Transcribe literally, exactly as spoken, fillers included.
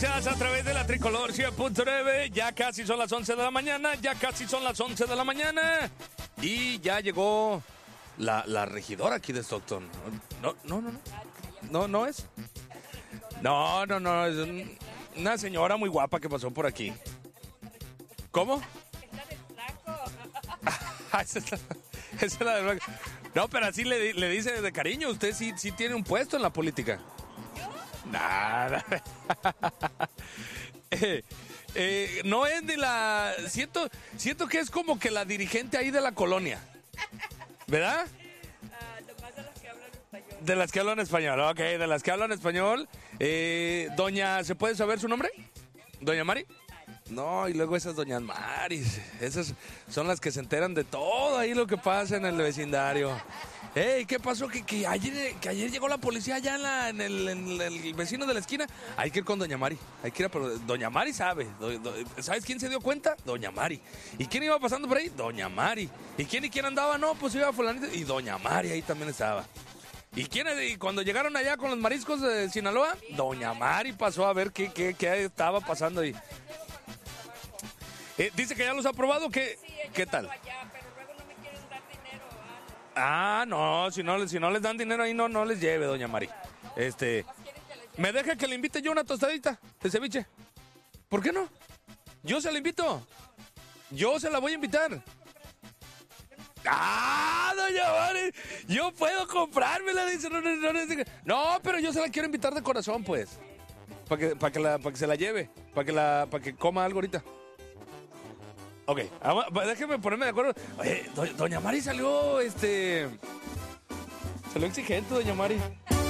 A través de la Tricolor cien punto nueve, ya casi son las once de la mañana, ya casi son las once de la mañana y ya llegó la, la regidora aquí de Stockton. No, no, no, no, no, no es. No, no, no, es un, una señora muy guapa que pasó por aquí. ¿Cómo? Esa es la, esa es la del flaco. No, pero así le, le dice de cariño, usted sí, sí tiene un puesto en la política. Nada. eh, eh, no es de la... Siento, siento que es como que la dirigente ahí de la colonia. ¿Verdad? Uh, nomás de las que hablan español. De las que hablan español, ok. De las que hablan español. Eh, doña, ¿se puede saber su nombre? ¿Doña Mari? No, y luego esas doñas Maris. Esas son las que se enteran de todo ahí lo que pasa en el vecindario. Ey, ¿qué pasó? Que, que, ayer, que ayer llegó la policía allá en, la, en, el, en el vecino de la esquina. Hay que ir con Doña Mari. Hay que ir a, pero Doña Mari sabe. Do, do, ¿Sabes quién se dio cuenta? Doña Mari. ¿Y quién iba pasando por ahí? Doña Mari. ¿Y quién y quién andaba? No, pues iba fulanito. Y Doña Mari ahí también estaba. ¿Y quién? Y cuando llegaron allá con los mariscos de Sinaloa, Doña Mari pasó a ver qué, qué, qué estaba pasando ahí. Eh, dice que ya los ha probado. ¿Qué, Sí, ¿qué tal? Allá, pero luego no me quieren dar dinero. Ah, no, si no, si no les dan dinero ahí, no, no les lleve, Doña Mari. Este, ¿me deja que le invite yo una tostadita de ceviche? ¿Por qué no? Yo se la invito. Yo se la voy a invitar. ¡Ah, Doña Mari! Yo puedo comprármela, dice. No, no, no, no, no, pero yo se la quiero invitar de corazón, pues. Para que, para que, la, para que se la lleve. Para que, la, para que coma algo ahorita. Ok, déjeme ponerme de acuerdo. Oye, do, Doña Mari salió, este... Salió exigente, Doña Mari.